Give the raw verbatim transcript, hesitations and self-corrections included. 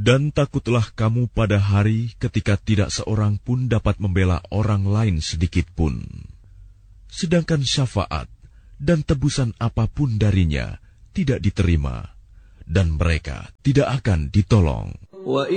Dan takutlah kamu pada hari ketika tidak seorang pun dapat membela orang lain sedikit pun. Sedangkan syafaat dan tebusan apapun darinya tidak diterima, dan mereka tidak akan ditolong.